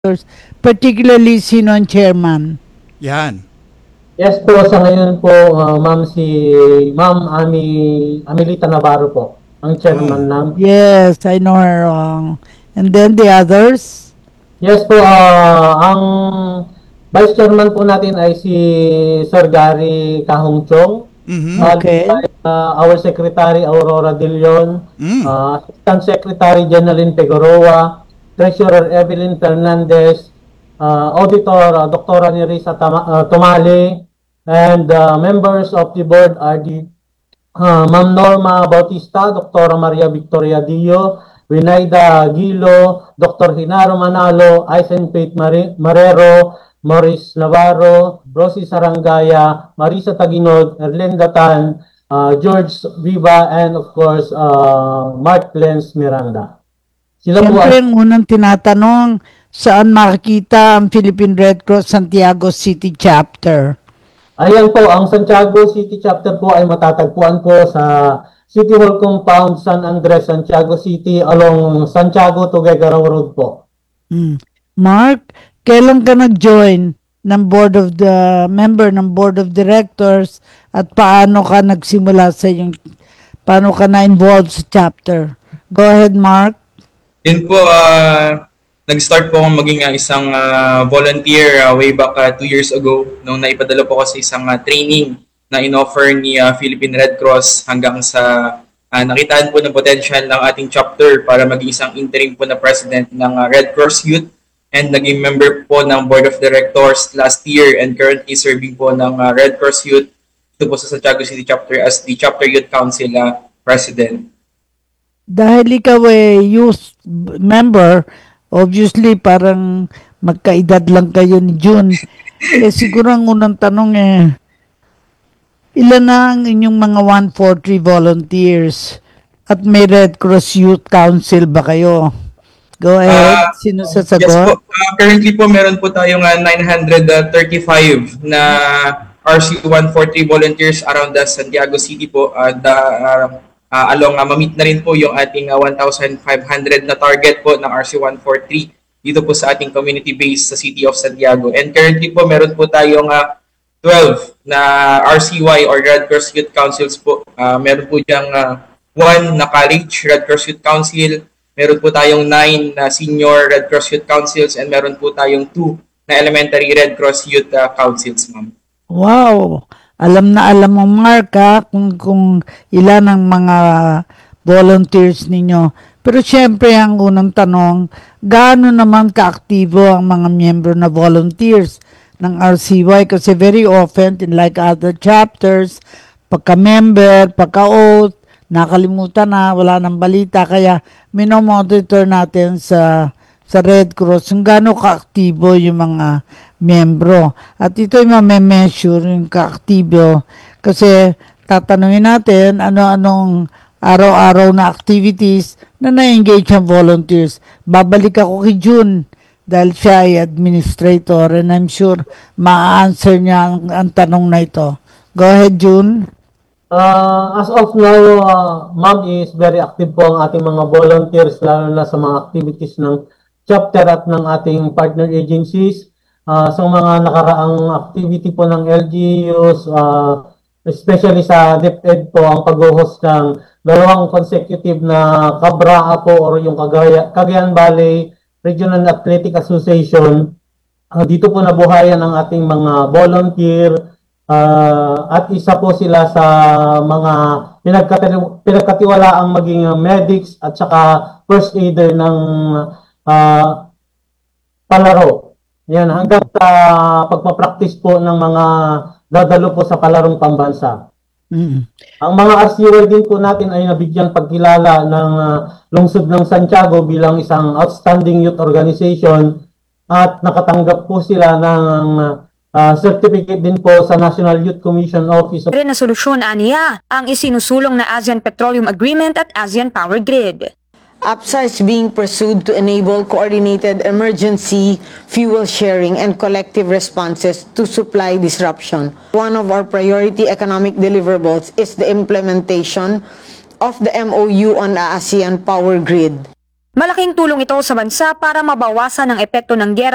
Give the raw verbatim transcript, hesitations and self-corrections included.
particularly sino ang chairman? Yan. Yes po, sa ngayon po, uh, ma'am, si Ma'am Ami, Amelita Navarro po, ang chairman ng. Yes, I know her wrong. And then the others? Yes po, uh, ang vice chairman po natin ay si Sir Gary Kahong Chong. Mhm. Okay. Uh, our secretary Aurora De Leon, Mm. uh, assistant secretary Jeneline Figueroa, treasurer Evelyn Fernandez, uh, auditor uh, Doctora Nerissa Tama- uh, Tumali, and uh, members of the board are the uh, Ma'am Norma Bautista, Doctora Maria Victoria Dio, Winaida Gilo, Doctor Hinaro Manalo, Aisen Faith Mare- Marero, Maurice Navarro, Rosie Sarangaya, Marisa Taginod, Erlenda Tan, uh, George Viva, and of course, uh, Mark Lenz Miranda. Sila po Siyempre, ay, ang unang tinatanong, saan makikita ang Philippine Red Cross Santiago City Chapter? ayan po, ang Santiago City Chapter po ay matatagpuan po sa City Hall Compound, San Andres, Santiago City, along Santiago to Tuguegarao Road po. Hmm. Mark, kailan ka nag-join ng board of the member ng board of directors at paano ka nagsimula sa yung paano ka na-involved sa chapter? Go ahead, Mark. Yun po, ah, nag-start po akong maging ah, isang ah, volunteer ah, way back ah, two years ago nung naipadala po ako sa isang ah, training na in-offer ni ah, Philippine Red Cross hanggang sa ah, nakitaan po ng potential ng ating chapter para maging isang interim po na president ng ah, Red Cross Youth and naging member po ng Board of Directors last year and currently serving po ng ah, Red Cross Youth ito po sa Santiago City Chapter as the Chapter Youth Council ah, President. Dahil ikaw ay youth member, obviously parang magkaedad lang kayo ni June. Eh siguro ang unang tanong eh, ilan na ang inyong mga one forty volunteers at may Red Cross Youth Council ba kayo? Go ahead. Ah, Sino Yes po. sasagot? Uh, currently po meron po tayong uh, nine hundred thirty-five na R C one forty volunteers around the Santiago City po. Uh, the, uh, uh, along uh, mamit na rin po yung ating uh, one thousand five hundred na target po ng R C one forty dito po sa ating community base sa City of Santiago. And currently po meron po tayong uh, twelve na R C Y or Red Cross Youth Councils po. Uh, meron po diyang uh, one na college Red Cross Youth Council. Meron po tayong nine na senior Red Cross Youth Councils and meron po tayong two na elementary Red Cross Youth uh, Councils, ma'am. Wow! Alam na alam mo, Mark, ha, kung, kung ilan ang mga volunteers ninyo. Pero syempre, ang unang tanong, gaano naman kaaktibo ang mga miyembro na volunteers ng R C Y? Kasi very often, in like other chapters, pagka-member, pagka-oath, nakalimutan na, wala nang balita. Kaya minomonitor natin sa sa Red Cross kung gaano kaaktibo yung mga miyembro. At ito yung mame-measure yung kaaktibo kasi tatanungin natin ano-anong araw-araw na activities na na-engage ang volunteers. Babalik ako kay June dahil siya ay administrator and I'm sure ma-answer niya ang, ang tanong na ito. Go ahead, June. Uh, as of now, uh, ma'am is very active po ang ating mga volunteers, lalo na sa mga activities ng chapter at ng ating partner agencies. Uh, sa mga nakaraang activity po ng L G Us, uh, especially sa DepEd po, ang pag-host ng dalawang consecutive na Cabraa po or yung Cagaya, Cagayan Valley Regional Athletic Association. Uh, dito po nabuhayan ang ating mga volunteer. Uh, at isa po sila sa mga pinagkati- pinagkatiwalaang maging uh, medics at saka first aider ng uh, palaro. Yan, hanggang sa pagpapractice po ng mga dadalo po sa palarong pambansa. Mm. Ang mga R C Y din po natin ay nabigyan pagkilala ng uh, Lungsod ng Santiago bilang isang outstanding youth organization at nakatanggap po sila ng Uh, certificate din po sa National Youth Commission Office. Rin na solusyon aniya ang isinusulong na ASEAN Petroleum Agreement at ASEAN Power Grid. A P S A is being pursued to enable coordinated emergency fuel sharing and collective responses to supply disruption. One of our priority economic deliverables is the implementation of the M O U on the ASEAN Power Grid. Malaking tulong ito sa bansa para mabawasan ang epekto ng giyera